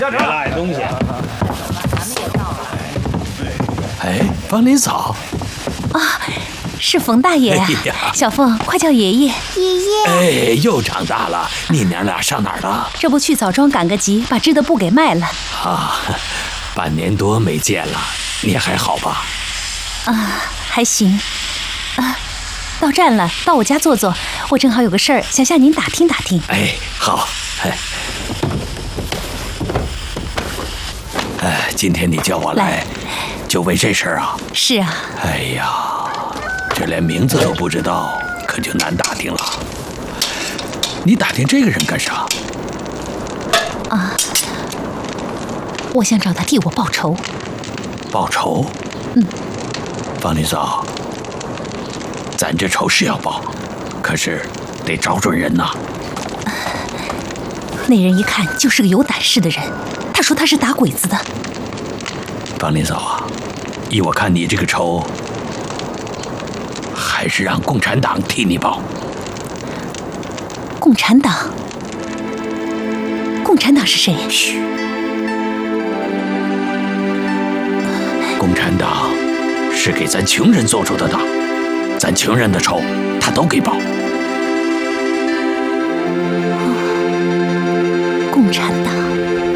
下车！ 赖东西！ 哎，方林嫂。 啊，是冯大爷呀！ 哎呀， 小凤，快叫爷爷！ 爷爷， 哎，又长大了，你娘俩上哪儿了？ 这不去枣庄赶个集，把织的布给卖了。 啊，半年多没见了，你还好吧？ 啊，还行。啊，到站了，到我家坐坐。我正好有个事儿，想向您打听打听。 哎，好。哎，今天你叫我来，就为这事儿啊？ 是啊。 哎呀，这连名字都不知道，可就难打听了。你打听这个人干啥？ 啊，我想找他替我报仇。 报仇？ 嗯。 方林嫂，咱这仇是要报，可是得找准人呐。 那人一看就是个有胆识的人，他说他是打鬼子的。 方林嫂啊，依我看，你这个仇还是让共产党替你报。 共产党？共产党是谁？ 嘘，共产党是给咱穷人做出的党，咱穷人的仇他都给报。 共产党。